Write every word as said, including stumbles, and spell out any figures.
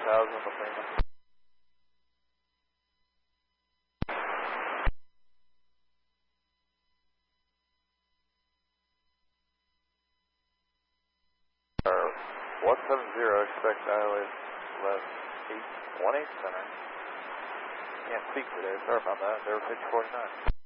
thousand, Lafayette. one seven zero, expect I L S left eight one eight center. Can't speak today, sorry about that, they were pitch forty-nine.